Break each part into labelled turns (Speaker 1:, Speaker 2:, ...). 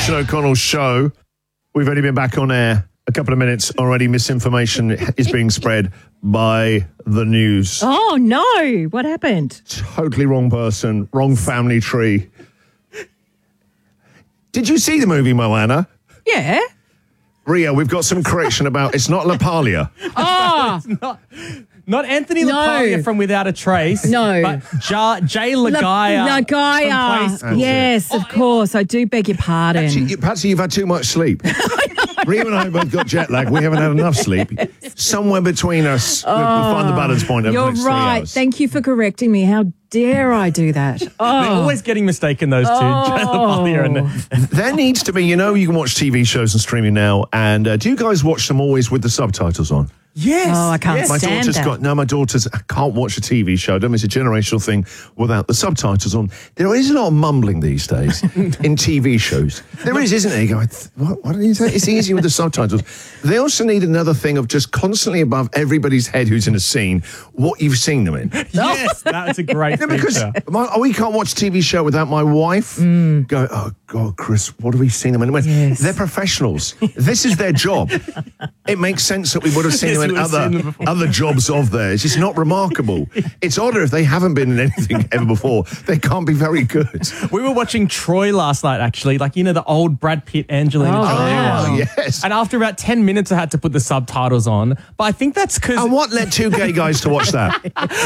Speaker 1: Christian O'Connell show. We've only been back on air a couple of minutes already. Misinformation is being spread by the news.
Speaker 2: Oh, no. What happened?
Speaker 1: Totally wrong person, wrong family tree. Did you see the movie, Moana?
Speaker 2: Yeah.
Speaker 1: Ria, we've got some correction about it's not La Paglia.
Speaker 2: Oh,
Speaker 3: Not Anthony
Speaker 2: No.
Speaker 3: LaPaglia from Without a Trace.
Speaker 2: No.
Speaker 3: But Jay Lagaya.
Speaker 2: Lagaya.
Speaker 3: from Play School.
Speaker 2: Yes, of course. I do beg your pardon.
Speaker 1: Patsy, you've had too much sleep. Ria and I both got jet lag. We haven't had enough sleep. Somewhere between us, we'll find the balance point over
Speaker 2: You're
Speaker 1: the next 3
Speaker 2: right.
Speaker 1: hours.
Speaker 2: Thank you for correcting me. How dare I do that?
Speaker 3: They're
Speaker 2: Oh,
Speaker 3: always getting mistaken, those two. Jay LaPaglia and
Speaker 1: There needs to be, you can watch TV shows and streaming now, and do you guys watch them always with the subtitles on?
Speaker 3: Yes.
Speaker 2: Oh, I can't
Speaker 3: yes.
Speaker 1: My
Speaker 2: stand
Speaker 1: daughter's
Speaker 2: that.
Speaker 1: my daughter's I can't watch a TV show. I don't know, it's a generational thing without the subtitles on. There is a lot of mumbling these days in TV shows. There is, isn't there? You go, what did you say? It's easy with the subtitles. They also need another thing of just constantly above everybody's head who's in a scene, what you've seen them in.
Speaker 3: Yes, that's a great
Speaker 1: Yeah, because
Speaker 3: feature.
Speaker 1: we can't watch a TV show without my wife go, oh, God, Chris, what have we seen them in?
Speaker 2: Yes.
Speaker 1: They're professionals. This is their job. It makes sense that we would have seen
Speaker 3: Yes,
Speaker 1: them in
Speaker 3: we've seen them before.
Speaker 1: other jobs of theirs. It's not remarkable. It's odder if they haven't been in anything ever before. They can't be very good.
Speaker 3: We were watching Troy last night, actually. The old Brad Pitt, Angelina
Speaker 2: Oh,
Speaker 3: Jolie
Speaker 2: wow.
Speaker 3: one.
Speaker 1: Yes.
Speaker 3: And after about 10 minutes, I had to put the subtitles on. But I think that's because...
Speaker 1: And what led two gay guys to watch that?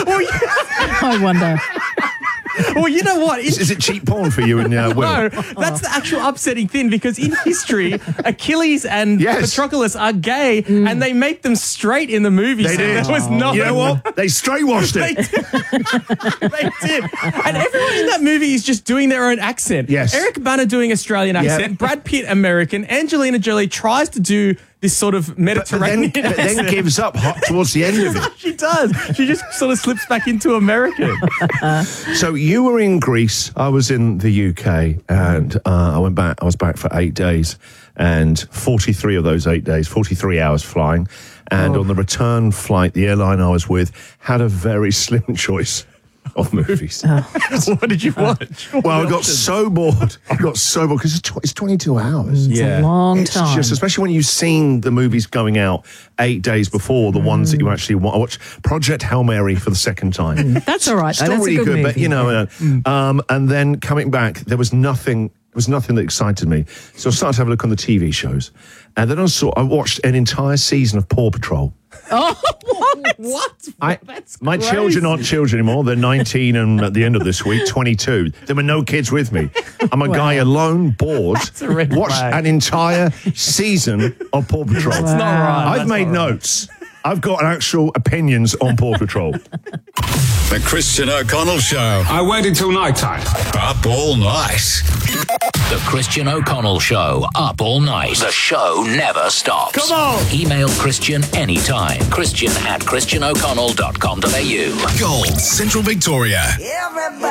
Speaker 2: I wonder.
Speaker 3: Well, you know what?
Speaker 1: Is it cheap porn for you and Will?
Speaker 3: No, that's the actual upsetting thing, because in history, Achilles and
Speaker 1: Yes.
Speaker 3: Patroclus are gay, and they make them straight in the movie.
Speaker 1: They
Speaker 3: so
Speaker 1: did.
Speaker 3: There was no.
Speaker 1: You know what? They straight washed
Speaker 3: They
Speaker 1: it.
Speaker 3: did. They did. And everyone in that movie is just doing their own accent.
Speaker 1: Yes.
Speaker 3: Eric Bana doing Australian accent, Brad Pitt American, Angelina Jolie tries to do this sort of Mediterranean
Speaker 1: But then
Speaker 3: accent.
Speaker 1: gives up towards the end of it.
Speaker 3: She does. She just sort of slips back into American.
Speaker 1: So you were in Greece, I was in the UK, and I was back for 8 days, and 43 of those 8 days, 43 hours flying, and on the return flight, the airline I was with had a very slim choice of movies.
Speaker 3: What did you watch?
Speaker 1: Well, I got so bored because it's 22 hours.
Speaker 2: It's a long
Speaker 1: It's
Speaker 2: time.
Speaker 1: just, especially when you've seen the movies going out 8 days before, the ones that you actually want. I watched Project Hail Mary for the second time.
Speaker 2: That's all right.
Speaker 1: Still
Speaker 2: That's
Speaker 1: really
Speaker 2: a good
Speaker 1: but
Speaker 2: movie.
Speaker 1: and then coming back, there was nothing that excited me. So I started to have a look on the TV shows, and then I watched an entire season of Paw Patrol.
Speaker 2: Oh, what?
Speaker 3: That's
Speaker 1: My
Speaker 3: crazy.
Speaker 1: children aren't children anymore. They're 19 and at the end of this week, 22. There were no kids with me. I'm a guy alone, bored,
Speaker 3: a red
Speaker 1: watched
Speaker 3: flag.
Speaker 1: an entire season of Paw Patrol.
Speaker 3: That's not right.
Speaker 1: I've
Speaker 3: That's
Speaker 1: made
Speaker 3: not right.
Speaker 1: notes. I've got actual opinions on Paw Patrol.
Speaker 4: The Christian O'Connell Show.
Speaker 5: I waited till night time.
Speaker 4: Up all night.
Speaker 6: The Christian O'Connell Show, up all night. The show never stops.
Speaker 1: Come on!
Speaker 6: Email Christian anytime. Christian@christianoconnell.com.au.
Speaker 4: Gold, Central Victoria.